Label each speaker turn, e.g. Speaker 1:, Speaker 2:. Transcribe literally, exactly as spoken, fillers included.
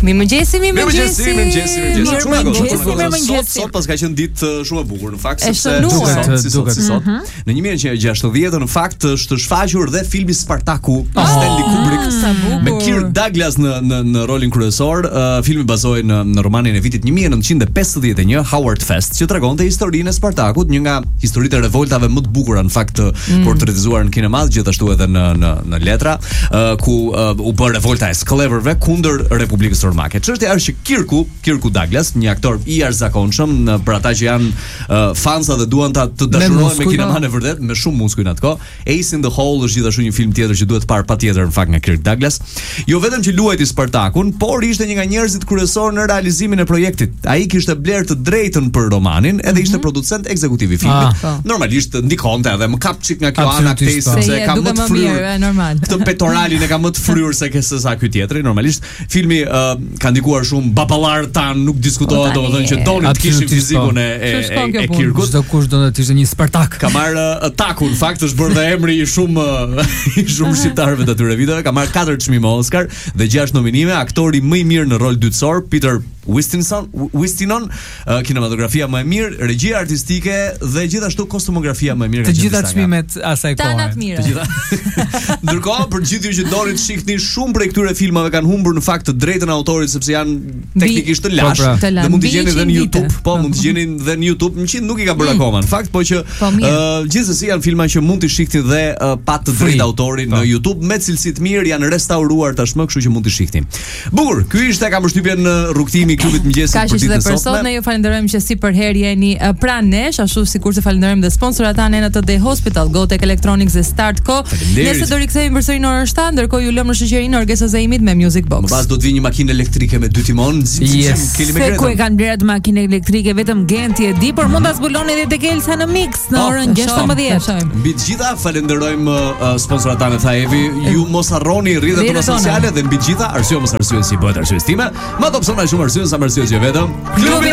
Speaker 1: Mirëmëngjesi, mirëmëngjesi.
Speaker 2: Mirëmëngjesi, mirëmëngjesi. Sot pas ka qenë ditë shumë e bukur në fakt, sepse duket si sot. Në një mijë e nëntëqind e gjashtëdhjetë në fakt është shfaqur dhe filmi Spartaku me Stanley Kubrick me Kirk Douglas në në në rolin kryesor. Filmi bazohej në në romanin e vitit një mijë e nëntëqind e pesëdhjetë e një Howard Fest, që tregonte historinë e Spartakut, një nga historitë e revoltave më të bukura në fakt portretizuar në kinema, gjithashtu edhe në në në letra, ku u bë revolta e skleverëve kundër Republikës Romake. Çështja është që Kirku, Kirku Douglas, një aktor i jashtëzakonshëm për ata që janë uh, fansa dhe duan ta të dashurohen me kineman e vërtet, me shumë muskuj në atë kohë. Ace in the Hole është gjithashtu një film tjetër që duhet parë patjetër në fakt nga Kirk Douglas. Jo vetëm që luajti Spartakun, por ishte një nga njerëzit kryesorë në realizimin e projektit. Ai kishte bler të drejtën për romanin, edhe ishte producent ekzekutiv i filmit. Ah. Normalisht ndikonte edhe më kap çik nga kjo ana aktrise, sepse ka më të fryrë,
Speaker 1: normal.
Speaker 2: Këtë petoralin e ka më të fryrë se ke sa ky tjetri. Normalisht filmi uh, ka ndikuar shumë baballar tan, nuk diskutohet, domethënë që donin të kishin fizikun e e, e, e Kirkut.
Speaker 3: Çdo kush donte të ishte një Spartak.
Speaker 2: Ka marr uh, takun, në fakt është bërë dhe emri i shumë i shumë shqiptarëve të atyre viteve. Ka marr katër çmime Oscar dhe gjashtë nominime. Aktori më i mirë në rol dytësor Peter Winston, Winston, uh, kinematografia më e mirë, regjia artistike dhe gjithashtu kostumografia më e mirë.
Speaker 3: Të gjitha çmimet asaj kohe.
Speaker 1: Tanat mira.
Speaker 2: Të gjitha. Ndërkohë, për gjithë ju që donin të shihni shumë prej këtyre filmave kanë humbur në fakt të drejtën e autorit sepse janë teknikisht të lash. Dhe mund të gjeni edhe në YouTube, po mund të gjeni edhe në YouTube. Më qenë nuk i ka bërë akoma në fakt, po që uh, gjithsesi janë filma që mund të shihni dhe uh, pa të drejtë autorin në YouTube me cilësi të mirë, janë restauruar tashmë, kështu që mund të shihni. Bukur, ky ishte kam përshtypjen në rrugtimi klubit mëngjesit për ditën e sotme.
Speaker 1: Ne ju falenderojmë që si për herë jeni pranë nesh, ashtu sikur se falenderojmë dhe sponsorat tanë në T D Hospital, Gotek Electronics dhe Start Co. Nëse do rikthehemi përsëri në orën shtatë, ndërkohë ju lëmë në shoqërinë Orgesa Zeimit me Music Box.
Speaker 2: Më pas do të vinë një makinë elektrike me dy timon,
Speaker 3: yes.
Speaker 2: Keni me
Speaker 3: gredë. Ku e kanë blerë atë makinë elektrike vetëm Genti e di, por mund ta zbuloni edhe tek Elsa në Mix në orën gjashtëmbëdhjetë.
Speaker 2: Mbi të gjitha falenderojmë uh, sponsorat tanë Thaevi. Ju mos harroni rrjetet tona sociale dhe mbi të gjitha arsye mos arsye si bëhet arsye time. Ma do pse më shumë arsye sa më arsye që vetëm klubi